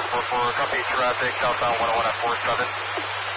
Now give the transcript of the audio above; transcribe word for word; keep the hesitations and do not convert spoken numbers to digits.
four four, copy traffic, southbound one oh one at four seven.